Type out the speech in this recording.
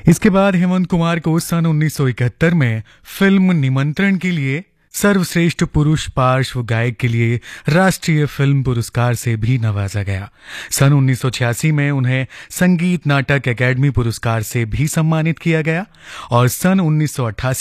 इसके बाद हेमंत कुमार को सन 1971 में फिल्म निमंत्रण के लिए सर्वश्रेष्ठ पुरुष पार्श्व गायक के लिए राष्ट्रीय फिल्म पुरस्कार से भी नवाजा गया। सन 1986 में उन्हें संगीत नाटक एकेडमी पुरस्कार से भी सम्मानित किया गया और सन 1988